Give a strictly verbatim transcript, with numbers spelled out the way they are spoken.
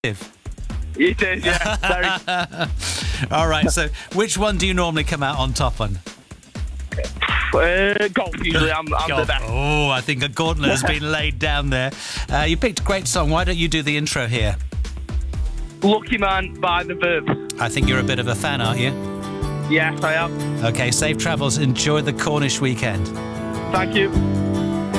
You did, yeah. Sorry. All right, so which one do you normally come out on top on? Uh, golf, usually. I'm, I'm the best. Oh, I think a gauntlet has been laid down there. Uh, you picked a great song. Why don't you do the intro here? Lucky Man by The Verbs. I think you're a bit of a fan, aren't you? Yes, I am. Okay, safe travels. Enjoy the Cornish weekend. Thank you.